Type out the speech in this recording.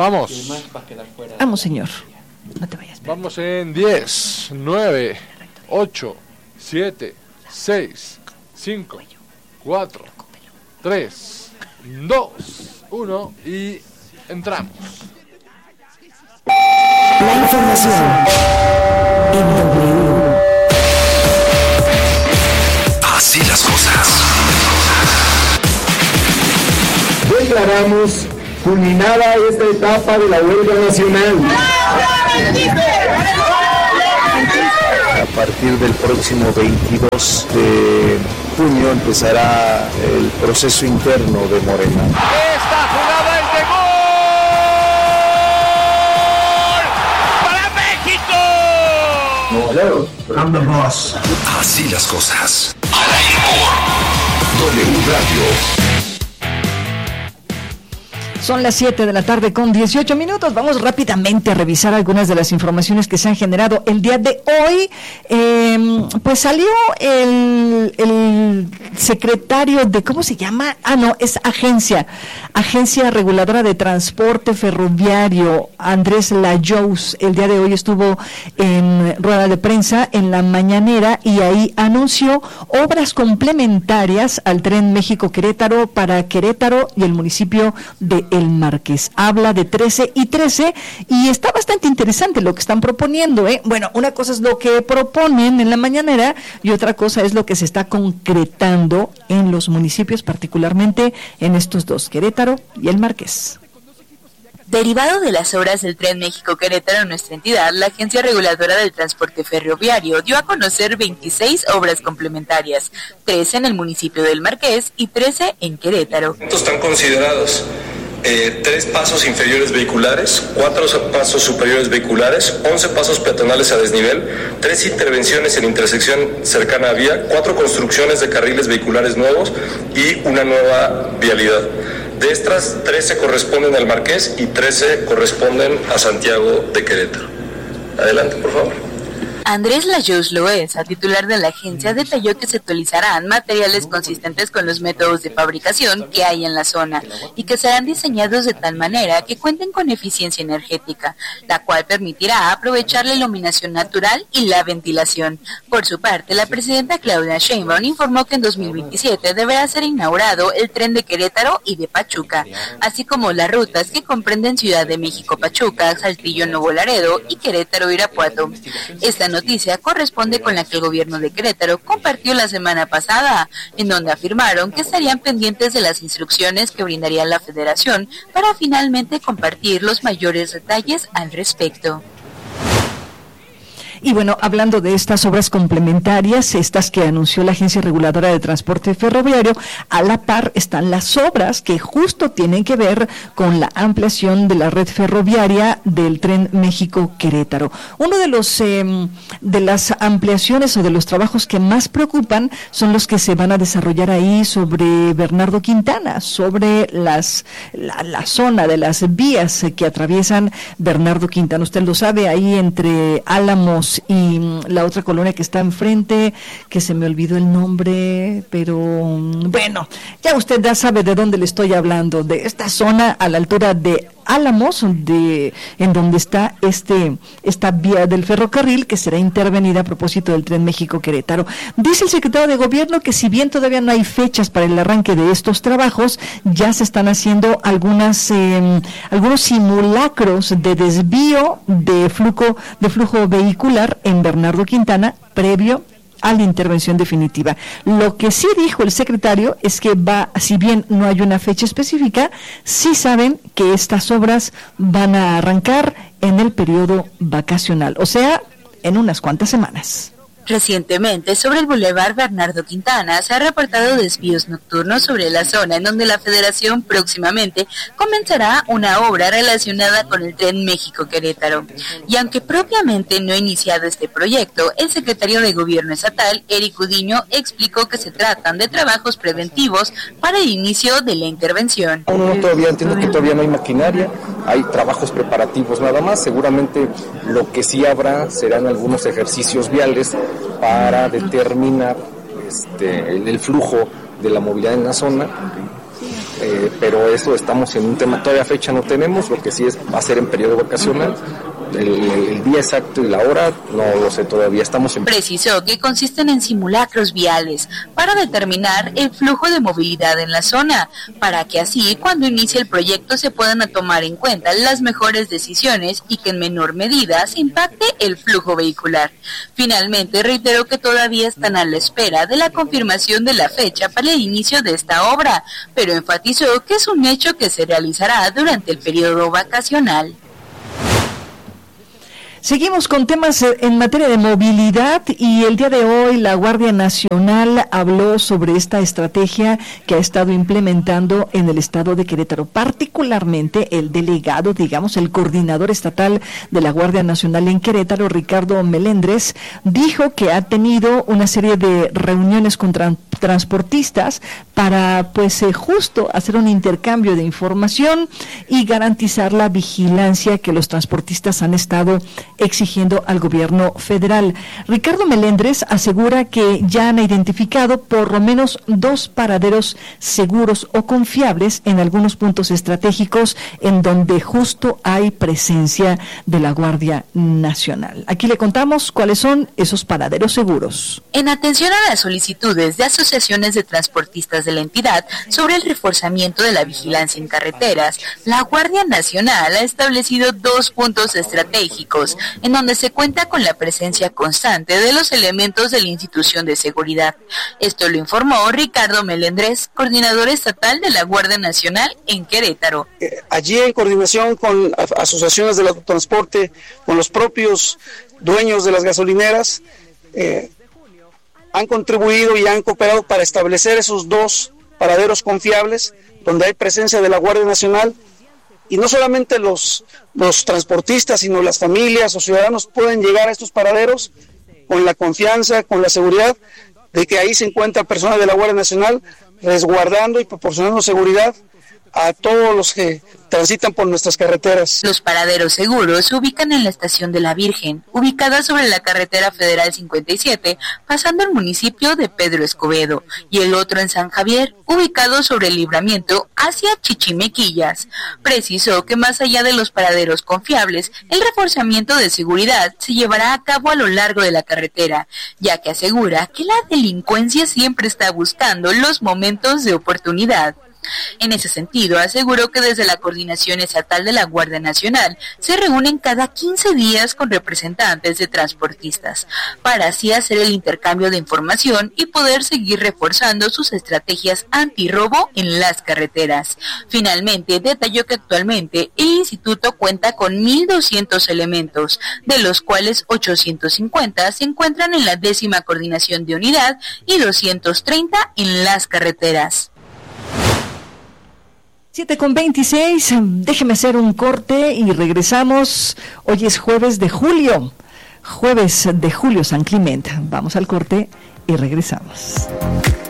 Vamos. Vamos, señor. No te vayas. Vamos en 10, 9, 8, 7, 6, 5, 4, 3, 2, 1 y entramos. La información en W. Así las cosas. Declaramos culminada esta etapa de la huelga nacional. A partir del próximo 22 de junio empezará el proceso interno de Morena. Esta jugada es de gol para México. I'm the boss. Así las cosas. Al aire por W Radio. Son las 7 de la tarde con 18 minutos. Vamos rápidamente a revisar algunas de las informaciones que se han generado el día de hoy. Pues salió el secretario de, ¿cómo se llama? Es Agencia Reguladora de Transporte Ferroviario, Andrés Layous. El día de hoy estuvo en rueda de prensa en la mañanera y ahí anunció obras complementarias al tren México-Querétaro para Querétaro y el municipio de El Marqués. Habla de 13 y 13 y está bastante interesante lo que están proponiendo, ¿eh? Bueno, una cosa es lo que proponen en la mañanera y otra cosa es lo que se está concretando en los municipios, particularmente en estos dos, Querétaro y El Marqués. Derivado de las obras del Tren México-Querétaro en nuestra entidad, la Agencia Reguladora del Transporte Ferroviario dio a conocer 26 obras complementarias, 13 en el municipio del Marqués y 13 en Querétaro. Están considerados 3 pasos inferiores vehiculares, 4 pasos superiores vehiculares, 11 pasos peatonales a desnivel, 3 intervenciones en intersección cercana a vía, 4 construcciones de carriles vehiculares nuevos y una nueva vialidad. De estas, 13 corresponden al Marqués y 13 corresponden a Santiago de Querétaro. Adelante, por favor. Andrés Layous Loesa, titular de la agencia, detalló que se utilizarán materiales consistentes con los métodos de fabricación que hay en la zona y que serán diseñados de tal manera que cuenten con eficiencia energética, la cual permitirá aprovechar la iluminación natural y la ventilación. Por su parte, la presidenta Claudia Sheinbaum informó que en 2027 deberá ser inaugurado el tren de Querétaro y de Pachuca, así como las rutas que comprenden Ciudad de México-Pachuca, Saltillo-Nuevo Laredo y Querétaro-Irapuato. Esta noticia corresponde con la que el gobierno de Querétaro compartió la semana pasada, en donde afirmaron que estarían pendientes de las instrucciones que brindaría la Federación para finalmente compartir los mayores detalles al respecto. Y bueno, hablando de estas obras complementarias, estas que anunció la Agencia Reguladora de Transporte Ferroviario, a la par están las obras que justo tienen que ver con la ampliación de la red ferroviaria del tren México-Querétaro. Uno de las ampliaciones o de los trabajos que más preocupan son los que se van a desarrollar ahí sobre Bernardo Quintana, sobre la zona de las vías que atraviesan Bernardo Quintana. Usted lo sabe, ahí entre Álamos y la otra colonia que está enfrente, que se me olvidó el nombre, pero bueno, ya usted ya sabe de dónde le estoy hablando, de esta zona a la altura de Álamos, en donde está esta vía del ferrocarril que será intervenida a propósito del tren México-Querétaro. Dice el secretario de Gobierno que si bien todavía no hay fechas para el arranque de estos trabajos, ya se están haciendo algunos simulacros de desvío de flujo vehicular en Bernardo Quintana previo a la intervención definitiva. Lo que sí dijo el secretario es que si bien no hay una fecha específica, sí saben que estas obras van a arrancar en el periodo vacacional, o sea, en unas cuantas semanas. Recientemente, sobre el Boulevard Bernardo Quintana, se ha reportado desvíos nocturnos sobre la zona en donde la Federación próximamente comenzará una obra relacionada con el tren México-Querétaro. Y aunque propiamente no ha iniciado este proyecto, el secretario de Gobierno estatal, Eric Udiño, explicó que se tratan de trabajos preventivos para el inicio de la intervención. Todavía entiendo que todavía no hay maquinaria, hay trabajos preparativos nada más. Seguramente lo que sí habrá serán algunos ejercicios viales para determinar el flujo de la movilidad en la zona. pero eso estamos en un tema, todavía fecha no tenemos, lo que sí va a ser en periodo vacacional. El día exacto y la hora no lo sé todavía, estamos en... Precisó que consisten en simulacros viales para determinar el flujo de movilidad en la zona, para que así cuando inicie el proyecto se puedan tomar en cuenta las mejores decisiones y que en menor medida se impacte el flujo vehicular. Finalmente reiteró que todavía están a la espera de la confirmación de la fecha para el inicio de esta obra, pero enfatizó que es un hecho que se realizará durante el periodo vacacional. Seguimos con temas en materia de movilidad y el día de hoy la Guardia Nacional habló sobre esta estrategia que ha estado implementando en el estado de Querétaro. Particularmente el delegado, el coordinador estatal de la Guardia Nacional en Querétaro, Ricardo Melendres, dijo que ha tenido una serie de reuniones con transportistas para justo hacer un intercambio de información y garantizar la vigilancia que los transportistas han estado exigiendo al gobierno federal. Ricardo Melendres asegura que ya han identificado por lo menos 2 paraderos seguros o confiables en algunos puntos estratégicos en donde justo hay presencia de la Guardia Nacional. Aquí le contamos cuáles son esos paraderos seguros. En atención a las solicitudes de asociaciones de transportistas de la entidad sobre el reforzamiento de la vigilancia en carreteras, la Guardia Nacional ha establecido 2 puntos estratégicos en donde se cuenta con la presencia constante de los elementos de la institución de seguridad. Esto lo informó Ricardo Melendres, coordinador estatal de la Guardia Nacional en Querétaro. Allí, en coordinación con asociaciones del autotransporte, con los propios dueños de las gasolineras, han contribuido y han cooperado para establecer esos 2 paraderos confiables donde hay presencia de la Guardia Nacional. Y no solamente los transportistas, sino las familias o ciudadanos pueden llegar a estos paraderos con la confianza, con la seguridad de que ahí se encuentra personal de la Guardia Nacional resguardando y proporcionando seguridad a todos los que transitan por nuestras carreteras. Los paraderos seguros se ubican en la estación de La Virgen, ubicada sobre la carretera federal 57, pasando el municipio de Pedro Escobedo, y el otro en San Javier, ubicado sobre el Libramiento hacia Chichimequillas. Precisó que más allá de los paraderos confiables, el reforzamiento de seguridad se llevará a cabo a lo largo de la carretera, ya que asegura que la delincuencia siempre está buscando los momentos de oportunidad. En ese sentido, aseguró que desde la Coordinación Estatal de la Guardia Nacional se reúnen cada 15 días con representantes de transportistas, para así hacer el intercambio de información y poder seguir reforzando sus estrategias antirrobo en las carreteras. Finalmente, detalló que actualmente el instituto cuenta con 1,200 elementos, de los cuales 850 se encuentran en la 10ª Coordinación de Unidad y 230 en las carreteras. 7:26, déjeme hacer un corte y regresamos. Hoy es jueves de julio San Clemente. Vamos al corte y regresamos.